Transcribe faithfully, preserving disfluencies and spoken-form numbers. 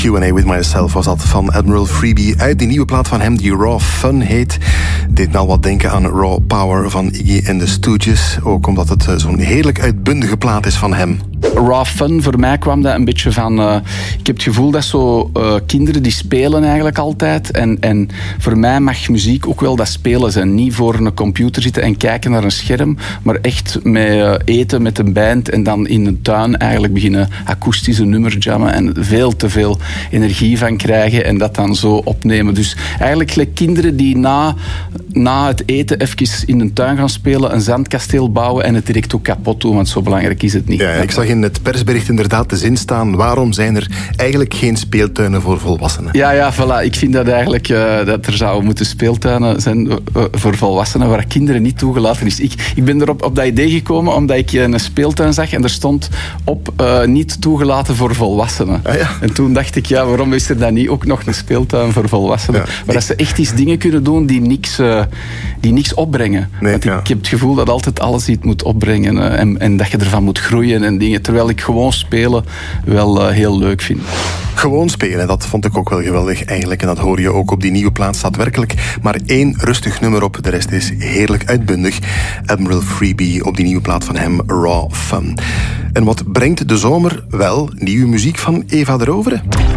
Q and A with Myself was dat van Admiral Freebie uit die nieuwe plaat van hem die Raw Fun heet. Deed me al wat denken aan Raw Power van Iggy and the Stooges. Ook omdat het zo'n heerlijk uitbundige plaat is van hem. Raw Fun, voor mij kwam dat een beetje van... Uh, ik heb het gevoel dat zo uh, kinderen die spelen eigenlijk altijd. En, en voor mij mag muziek ook wel dat spelen zijn. Niet voor een computer zitten en kijken naar een scherm, maar echt met uh, eten met een band en dan in de tuin eigenlijk beginnen akoestische nummers jammen en veel te veel energie van krijgen en dat dan zo opnemen. Dus eigenlijk gelijk kinderen die na, na het eten even in de tuin gaan spelen, een zandkasteel bouwen en het direct ook kapot doen, want zo belangrijk is het niet. Ja, ik zag in het persbericht inderdaad de zin staan: waarom zijn er eigenlijk geen speeltuinen voor volwassenen? Ja, ja, voilà. Ik vind dat eigenlijk uh, dat er zouden moeten speeltuinen zijn uh, voor volwassenen waar kinderen niet toegelaten is. Ik, ik ben erop op dat idee gekomen omdat ik een speeltuin zag en er stond op uh, niet toegelaten voor volwassenen. Ah, ja. En toen dacht ik, ja, waarom is er dan niet ook nog een speeltuin voor volwassenen? Ja, waar ik... ze echt iets dingen kunnen doen die niks, uh, die niks opbrengen. Nee, Want ik, ja. ik heb het gevoel dat altijd alles iets moet opbrengen uh, en, en dat je ervan moet groeien en dingen. Terwijl ik gewoon spelen wel uh, heel leuk vind. Gewoon spelen, dat vond ik ook wel geweldig eigenlijk. En dat hoor je ook op die nieuwe plaat. Staat werkelijk maar één rustig nummer op. De rest is heerlijk uitbundig. Admiral Freebie op die nieuwe plaat van hem, Raw Fun. En wat brengt de zomer? Wel, nieuwe muziek van Eva de Rovere.